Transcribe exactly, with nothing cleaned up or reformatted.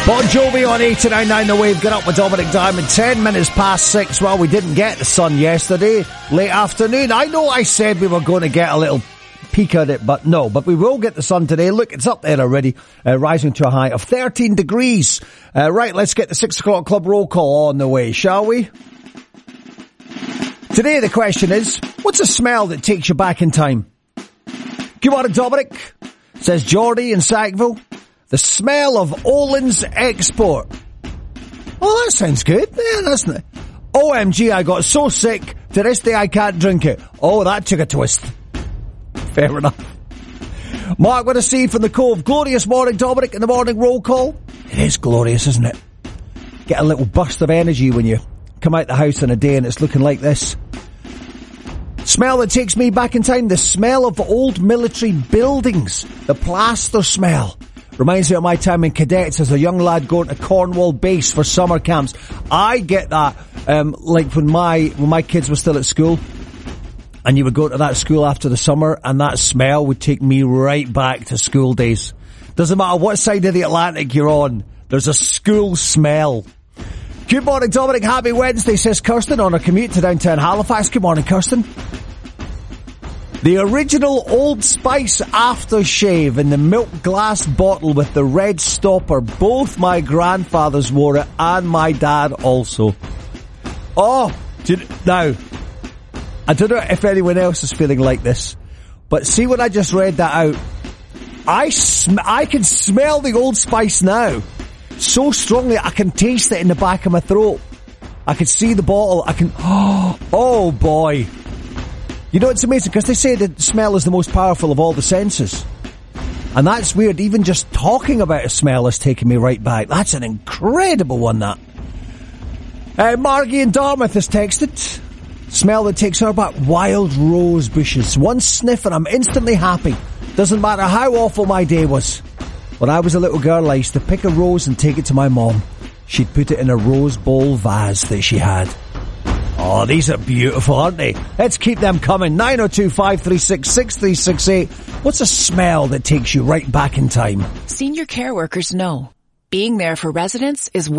Bon Jovi on eighty-nine point nine The Wave. Get up with Dominic Diamond. Ten minutes past six. Well, we didn't get the sun yesterday. Late afternoon. I know I said we were going to get a little peek at it, but no. But we will get the sun today. Look, it's up there already, uh, rising to a high of thirteen degrees. Uh, right, let's get the six o'clock club roll call on the way, shall we? Today the question is, what's a smell that takes you back in time? Good morning, Dominic, says Geordie in Sackville. The smell of Olin's Export. Oh, that sounds good. Yeah, that's not... O M G, I got so sick, to this day I can't drink it. Oh, that took a twist. Fair enough. Mark with a C from the Cove. Glorious morning, Dominic, in the morning roll call. It is glorious, isn't it? Get a little burst of energy when you come out the house in a day and it's looking like this. Smell that takes me back in time. The smell of old military buildings. The plaster smell. Reminds me of my time in cadets as a young lad going to Cornwall base for summer camps. I get that, um, like when my, when my kids were still at school and you would go to that school after the summer and that smell would take me right back to school days. Doesn't matter what side of the Atlantic you're on, there's a school smell. Good morning, Dominic. Happy Wednesday, says Kirsten on her commute to downtown Halifax. Good morning, Kirsten. The original Old Spice aftershave in the milk glass bottle with the red stopper. Both my grandfathers wore it and my dad also. Oh, do you, now, I don't know if anyone else is feeling like this, but see when I just read that out, I sm- I can smell the Old Spice now so strongly I can taste it in the back of my throat. I can see the bottle. I can, oh, oh boy. You know, it's amazing because they say that smell is the most powerful of all the senses. And that's weird. Even just talking about a smell is taking me right back. That's an incredible one, that. Uh, Margie in Dartmouth has texted. Smell that takes her back. Wild rose bushes. One sniff and I'm instantly happy. Doesn't matter how awful my day was. When I was a little girl, I used to pick a rose and take it to my mom. She'd put it in a rose bowl vase that she had. Oh, these are beautiful, aren't they? Let's keep them coming. nine oh two, five three six, six three six eight. What's a smell that takes you right back in time? Senior care workers know being there for residents is